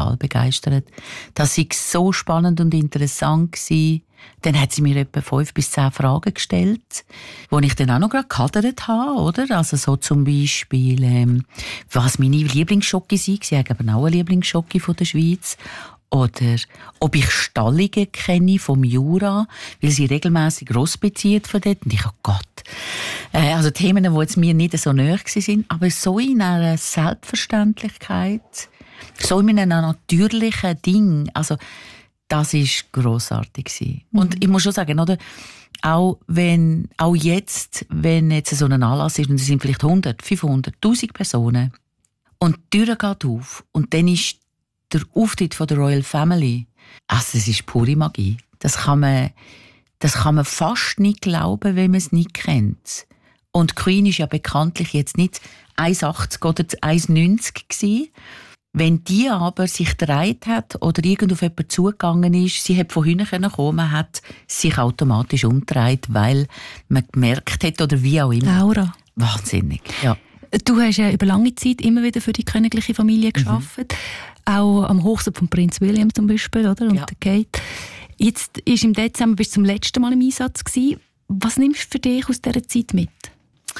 total begeistert. Das war so spannend und interessant gewesen. Dann hat sie mir etwa 5 bis 10 Fragen gestellt, wo ich dann auch noch gerade gehadert habe, oder? Also so zum Beispiel, was meine Lieblingsschoki sind. Sie haben aber auch eine Lieblingsschoki von der Schweiz. Oder ob ich Stallungen kenne vom Jura, weil sie regelmässig Ross bezieht von dort. Und ich, oh Gott. Also Themen, die jetzt mir nicht so nahe waren, aber so in einer Selbstverständlichkeit, so in einem natürlichen Ding. Also, das war grossartig. Und ich muss schon sagen, oder? Auch jetzt, wenn jetzt so ein Anlass ist, und es sind vielleicht 100, 500, 1000 Personen, und die Tür geht auf, und dann ist der Auftritt von der Royal Family, also das ist pure Magie. Das kann man fast nicht glauben, wenn man es nicht kennt. Und die Queen ist ja bekanntlich jetzt nicht 1,80 oder 1,90 gewesen. Wenn die aber sich gedreht hat oder irgend auf jemanden zugegangen ist, sie hat von hinten kommen, man hat sich automatisch umgedreht, weil man gemerkt hat, oder wie auch immer. Aura. Wahnsinnig, ja. Du hast ja über lange Zeit immer wieder für die königliche Familie gearbeitet. Auch am Hochzeiten von Prinz William zum Beispiel, oder? Und der Kate. Jetzt ist im Dezember bis zum letzten Mal im Einsatz gewesen. Was nimmst du für dich aus dieser Zeit mit?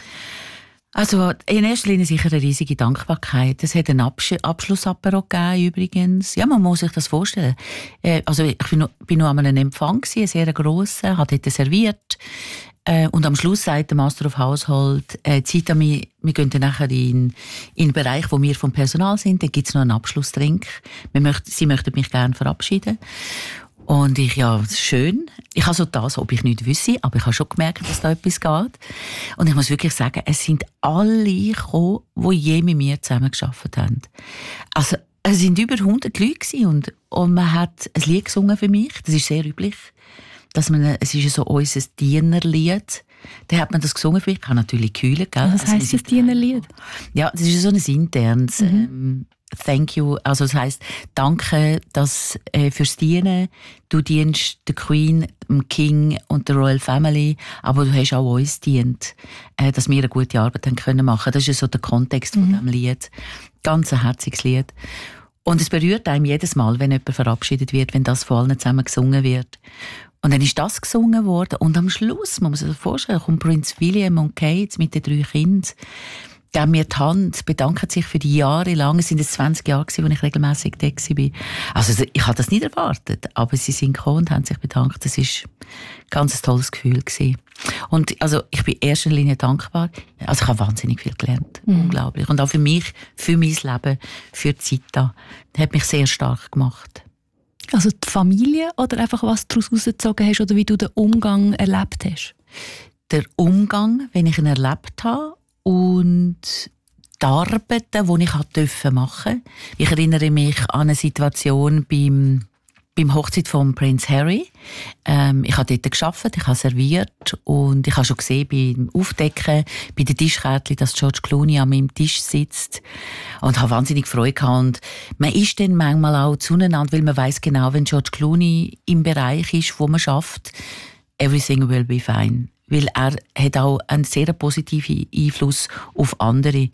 Also in erster Linie sicher eine riesige Dankbarkeit. Es hat einen Abschlussapero gegeben übrigens. Ja, man muss sich das vorstellen. Also ich bin noch an einem Empfang gewesen, einen sehr grossen, habe dort serviert. Und am Schluss sagt der Master of Household, Zeit an mich, wir gehen dann nachher in den Bereich, wo wir vom Personal sind, da gibt es noch einen Abschlusstrink. Sie möchten mich gerne verabschieden. Und ich, ja, schön. Ich habe so das, ob ich nicht wüsste, aber ich habe schon gemerkt, dass da etwas geht. Und ich muss wirklich sagen, es sind alle gekommen, die je mit mir zusammengearbeitet haben. Also, es sind über 100 Leute gewesen und man hat ein Lied gesungen für mich. Das ist sehr üblich. Es ist so unser Dienerlied. Dann hat man das gesungen für mich. Ich habe natürlich gehüllt, gell? Was heisst das Dienerlied? Ja, das ist so ein internes Thank you. Also das heisst, danke fürs Dienen. Du dienst der Queen, dem King und der Royal Family, aber du hast auch uns dient, dass wir eine gute Arbeit haben können machen. Das ist so der Kontext von diesem Lied. Ganz ein herziges Lied. Und es berührt einem jedes Mal, wenn jemand verabschiedet wird, wenn das von allen zusammen gesungen wird. Und dann ist das gesungen worden. Und am Schluss, man muss sich das vorstellen, kommt Prinz William und Kate mit den 3 Kindern, geben mir die Hand, bedanken sich für die Jahre lang. Es sind jetzt 20 Jahre gewesen, als ich regelmässig da war. Also ich habe das nicht erwartet, aber sie sind gekommen und haben sich bedankt. Das war ein ganz tolles Gefühl gewesen. Und also ich bin in erster Linie dankbar. Also ich habe wahnsinnig viel gelernt. Unglaublich. Und auch für mich, für mein Leben, für die Zeit da. Das hat mich sehr stark gemacht. Also die Familie oder einfach was du daraus rausgezogen hast oder wie du den Umgang erlebt hast? Der Umgang, wenn ich ihn erlebt habe, und die Arbeiten, die ich machen durfte. Ich erinnere mich an eine Situation beim Hochzeit von Prinz Harry. Ich habe dort gearbeitet, ich habe serviert und ich habe schon gesehen beim Aufdecken, bei den Tischkärtchen, dass George Clooney an meinem Tisch sitzt und habe wahnsinnig Freude gehabt. Und man ist dann manchmal auch zueinander, weil man weiss genau, wenn George Clooney im Bereich ist, wo man schafft, everything will be fine. Weil er hat auch einen sehr positiven Einfluss auf andere.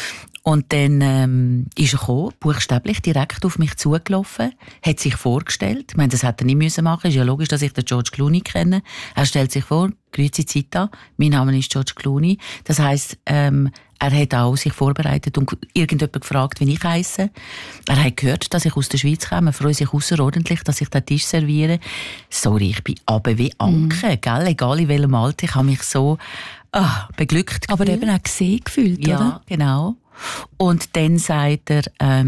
Und dann ist er gekommen, buchstäblich direkt auf mich zugelaufen, hat sich vorgestellt. Ich meine, das hätte er nicht machen müssen. Ist ja logisch, dass ich den George Clooney kenne. Er stellt sich vor, grüezi Zita, mein Name ist George Clooney. Das heisst, er hat auch sich vorbereitet und irgendjemand gefragt, wie ich heisse. Er hat gehört, dass ich aus der Schweiz komme. Er freut sich außerordentlich, dass ich den Tisch serviere. Sorry, ich bin runter wie Anke, gell? Egal in welchem Alter. Ich habe mich so beglückt gefühlt. Aber eben auch gesehen gefühlt, ja, oder? Ja, genau. Und dann sagt er,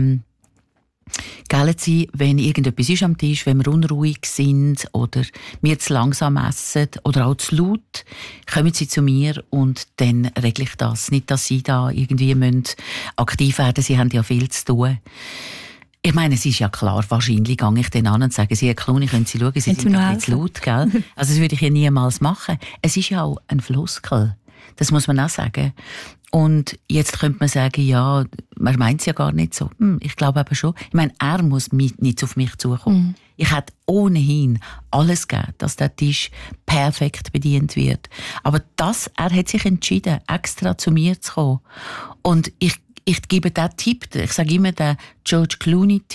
gell Sie, wenn irgendetwas ist am Tisch, wenn wir unruhig sind oder wir zu langsam essen oder auch zu laut, kommen Sie zu mir und dann regle ich das. Nicht, dass Sie da irgendwie aktiv werden müssen, Sie haben ja viel zu tun. Ich meine, es ist ja klar, wahrscheinlich gehe ich dann an und sage, Sie, Herr Clooney, können Sie schauen, Sie sind ein bisschen zu laut, gell? Also das würde ich ja niemals machen. Es ist ja auch ein Floskel. Das muss man auch sagen. Und jetzt könnte man sagen, ja, man meint es ja gar nicht so. Ich glaube aber schon. Ich meine, er muss nicht auf mich zukommen. Ich hätte ohnehin alles gegeben, dass der Tisch perfekt bedient wird. Aber er hat sich entschieden, extra zu mir zu kommen. Und ich gebe den Tipp, ich sage immer, den George Clooney